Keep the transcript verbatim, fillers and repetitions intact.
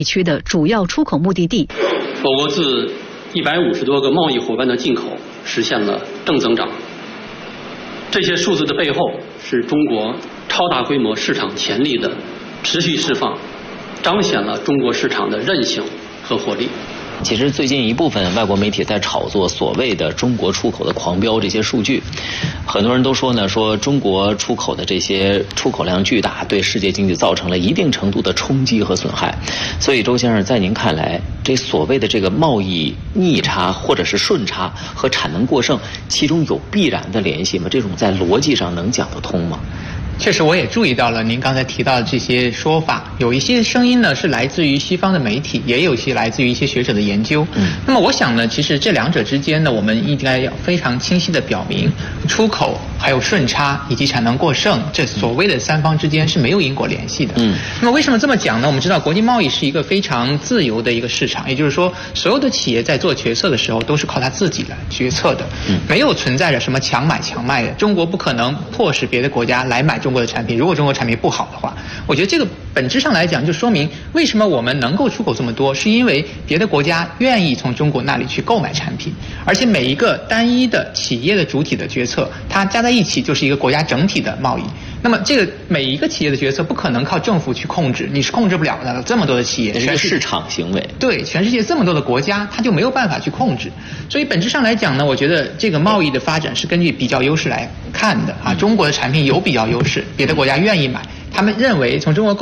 地区的主要出口目的地。 我国自一百五十多个贸易伙伴的进口实现了正增长。这些数字的背后是中国超大规模市场潜力的持续释放，彰显了中国市场的韧性和活力。 其实最近一部分外国媒体在炒作所谓的中国出口的狂飙这些数据，很多人都说呢，说中国出口的这些出口量巨大，对世界经济造成了一定程度的冲击和损害。所以周先生，在您看来，这所谓的这个贸易逆差或者是顺差和产能过剩，其中有必然的联系吗？这种在逻辑上能讲得通吗？ 确实，我也注意到了您刚才提到的这些说法，有一些声音呢是来自于西方的媒体，也有一些来自于一些学者的研究。嗯，那么我想呢，其实这两者之间呢，我们应该要非常清晰地表明，出口还有顺差以及产能过剩，这所谓的三方之间是没有因果联系的。嗯，那么为什么这么讲呢？我们知道国际贸易是一个非常自由的一个市场，也就是说，所有的企业在做决策的时候都是靠他自己来决策的，嗯，没有存在着什么强买强卖的。中国不可能迫使别的国家来买中国的产品，如果中国产品不好的话，我觉得这个本质上来讲就说明为什么我们能够出口这么多，是因为别的国家愿意从中国那里去购买产品，而且每一个单一的企业的主体的决策，它加在一起就是一个国家整体的贸易。那么这个每一个企业的决策不可能靠政府去控制，你是控制不了的。这么多的企业， 全是市场行为， 对，全世界这么多的国家，它就没有办法去控制。所以本质上来讲呢，我觉得这个贸易的发展是根据比较优势来看的啊。中国的产品有比较优势，别的国家愿意买，他们认为从中国